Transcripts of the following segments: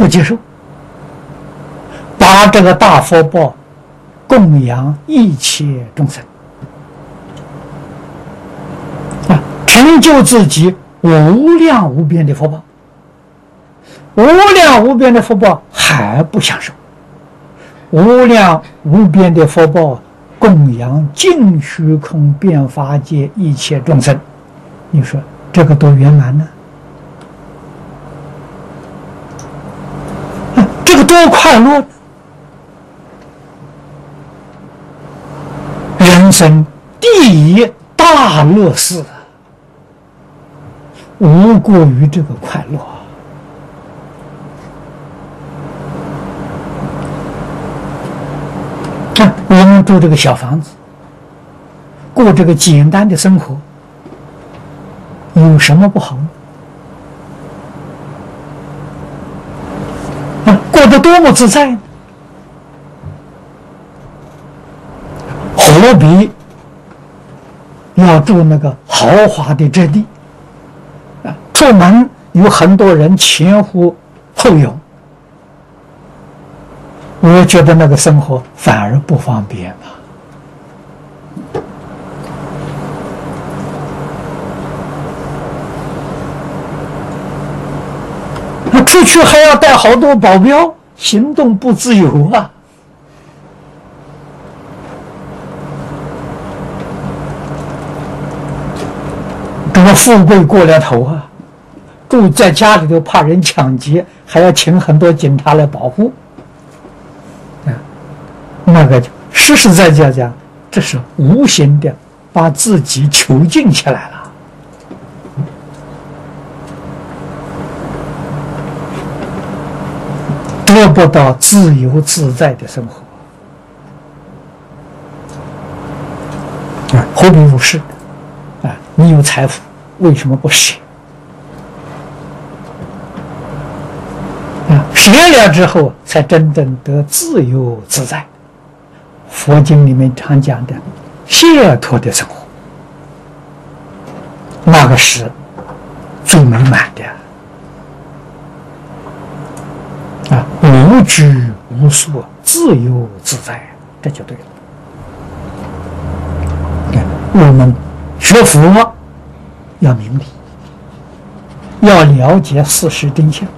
接受，把这个大福报供养一切众生，成就自己无量无边的福报。无量无边的福报还不享受，无量无边的福报供养尽虚空遍法界一切众生，你说这个多圆满呢？这个多快乐！人生第一大乐事，无过于这个快乐。我们住这个小房子，过这个简单的生活，有什么不好呢？过得多么自在呢？何必要住那个豪华的之地？出门有很多人前呼后拥，我觉得那个生活反而不方便嘛。那出去还要带好多保镖，行动不自由啊。这个富贵过了头啊，住在家里头怕人抢劫，还要请很多警察来保护。那个实实在在讲，这是无形的把自己囚禁起来了。得不到自由自在的生活，何必如是？你有财富，为什么不舍？舍了之后，才真正得自由自在。佛经里面常讲的解脱的生活，那个是最美满的无拘无束，自由自在，这就对了。我们学佛要明理，要了解事实真相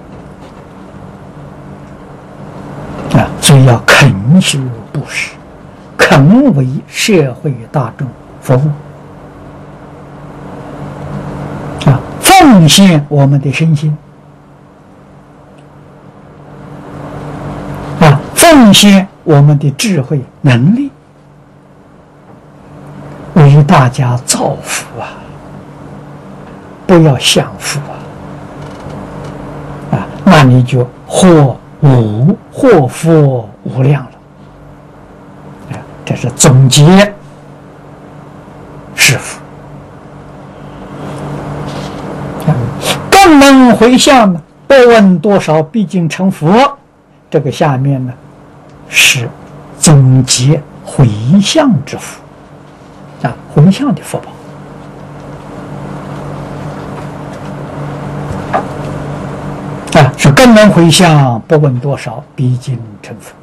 所以要肯修布施，肯为社会大众服务奉献我们的身心奉献我们的智慧能力，为大家造福不要享福那你就或无或福无量了这是总结是福。更能回向呢，不问多少，毕竟成佛。这个下面呢是总结回向之福回向的福报。是更能回向，不问多少，毕竟成佛。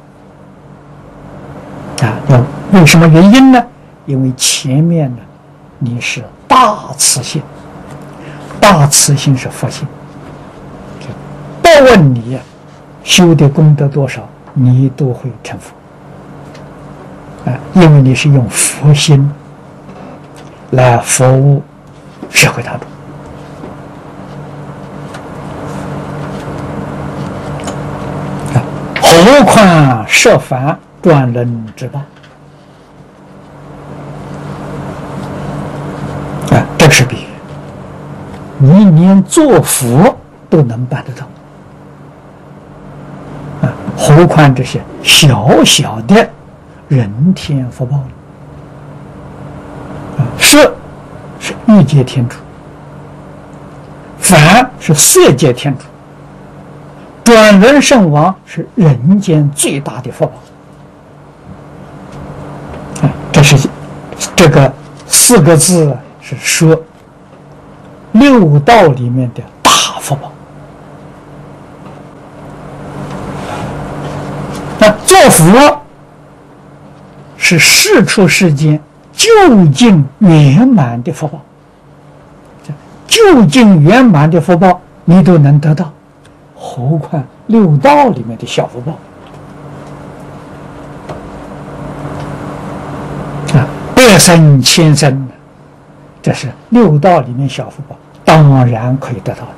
为什么原因呢？因为前面呢，你是大慈心，大慈心是佛心。不问你修的功德多少，你都会成佛。因为你是用佛心来服务社会大众。何况设法专人之报这是比喻。你连做佛都能办得到何况这些小小的人天福报是欲界天主，反是色界天主，转轮圣王是人间最大的福报这是这个4个字是说六道里面的大福报做佛是世出世间究竟圆满的福报，究竟圆满的福报你都能得到，何况六道里面的小福报啊，百生千生，这是六道里面小福报，当然可以得到的。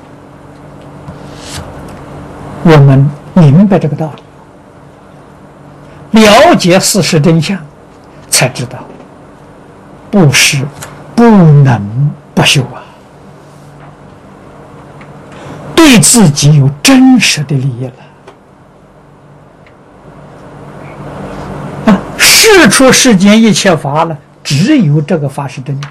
我们明白这个道理，了解事实真相，才知道布施不能不修啊，对自己有真实的利益了啊！世出世间一切法了，只有这个法是真的，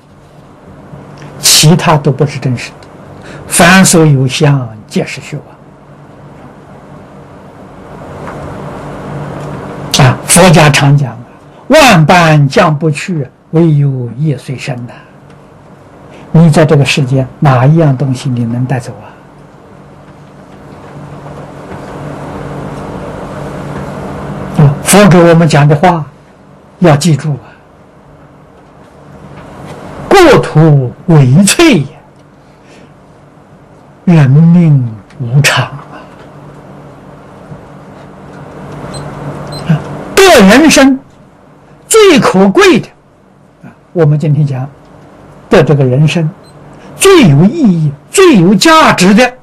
其他都不是真实的。凡所有相，皆是虚妄。佛家常讲万般将不去，唯有业随身呐。你在这个世间哪一样东西你能带走啊？佛给我们讲的话要记住啊，过土为脆也，人命无常啊！人生最可贵的啊，我们今天讲的这个人生最有意义、最有价值的，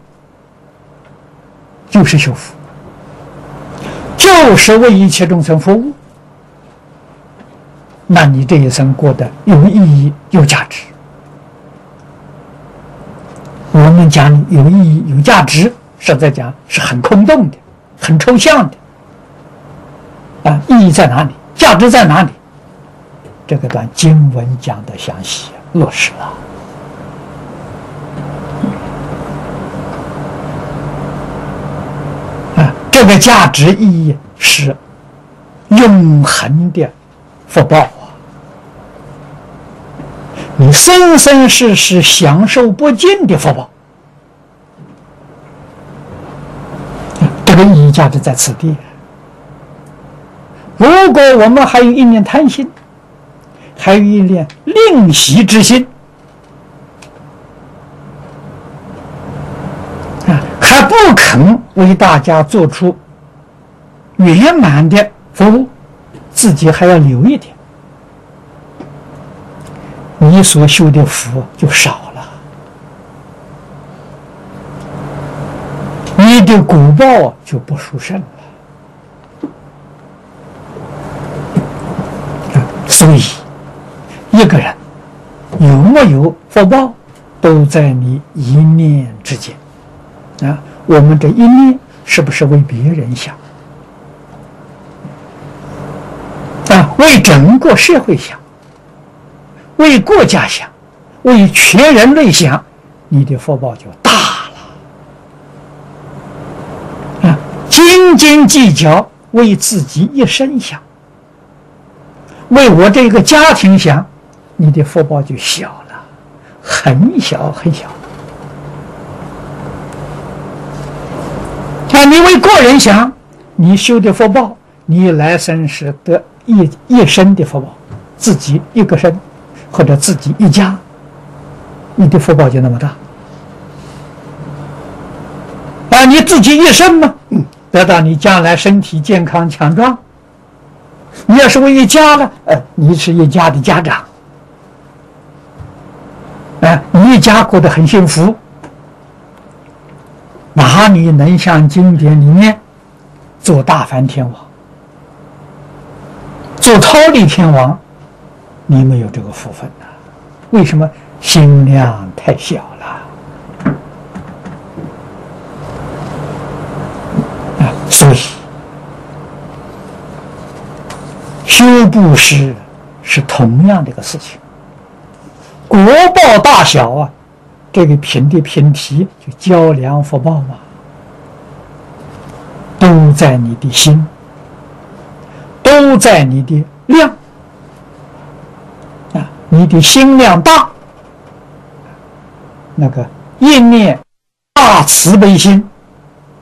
就是修福，就是为一切众生服务。那你这一生过得有意义、有价值。我们讲有意义、有价值，实在讲是很空洞的、很抽象的。啊，意义在哪里？价值在哪里？这个段经文讲的详细，落实了。啊，这个价值意义是永恒的福报啊！你生生世世享受不尽的福报，这个意义价值在此地。如果我们还有一念贪心，还有一念吝惜之心，还不肯为大家做出圆满的服务，自己还要留一点，你所修的福就少了，你的果报就不殊胜了。所以，一个人有没有福报，都在你一念之间啊！我们这一念是不是为别人想啊？为整个社会想，为国家想，为全人类想，你的福报就大了啊！斤斤计较，为自己一生想，为我这个家庭想，你的福报就小了，很小很小。啊，你为个人想，你修的福报，你来生是得一生的福报，自己一个生，或者自己一家，你的福报就那么大。啊，你自己一生嘛，得到你将来身体健康强壮。你要是为一家了，你是一家的家长，你一家过得很幸福，哪里能像经典里面做大梵天王、做忉利天王？你没有这个福分呐、为什么？心量太小了。所以修布施是同样的一个事情，国报大小啊，这个品的品题就较量福报嘛，都在你的心，都在你的量啊，你的心量大，那个一念大慈悲心，